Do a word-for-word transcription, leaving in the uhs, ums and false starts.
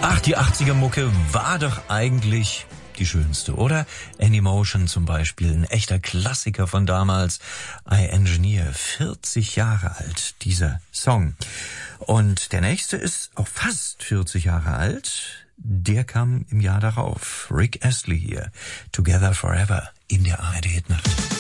Ach, die achtziger-Mucke war doch eigentlich die schönste, oder? Anymotion zum Beispiel, ein echter Klassiker von damals. I Engineer, vierzig Jahre alt, dieser Song. Und der nächste ist auch fast vierzig Jahre alt. Der kam im Jahr darauf. Rick Astley hier. Together Forever in der A R D Hitnacht.